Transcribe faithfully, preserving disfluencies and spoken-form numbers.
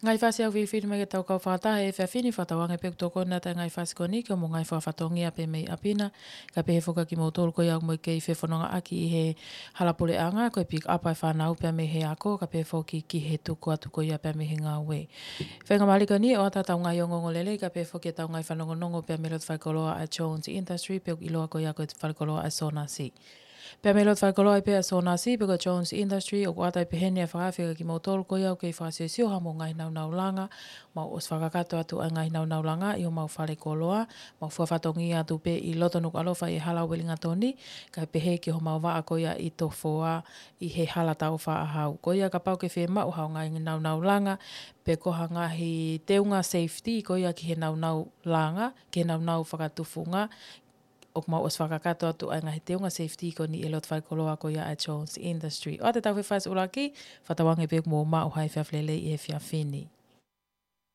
Ngai whasi au whiwhiri mai tau kau whātahe e whiawhini whatawange pek toko na tai ngai whasi koni kia mo ngai whawhatongia pe mei apina ka pe he whuka ki mo tolu ko iau mo kei whewhanonga aki i he halapule anga ko e pik apa e whanau pe me he ako ka pe whoki ki he tuku atu ko ia pe me he ngā we. Whenga malika ni o ata tau ngai o ngongo lele ka pe whoki tau ngai whanongonongo pe me lot whaikoloa a Jones Industry pe iloa ko ia ko whaikoloa a Sonasi. Pea me lot whaikoloa i pea Sonasi pe ko Jones Industry o kuatai pe hene a whakawhika ki mo tolu ko iau kei whakasio ha mo ngai nau nau langa mau os whakakato atu a ngai nau nau langa i o mau whare koloa mau whawhatongi atu pe i lotonuk alofa i hala welinga toni ka pe he ki ho mau waa ko ia i to foa i he hala tau wha ahau. Ko ia ka pau ke whe mau hao ngai nau nau langa pe koha ngahi teunga safety ko ia ki he nau nau langa ke nau nau whakatufunga o mau os whakakato atu ai ngahi teunga safety ko ni e lot whaikoloa ko ia a Jones Industry. O te tau whewhais uraki, whatawange pek mō mau hai whiawhlele i he whiawhini.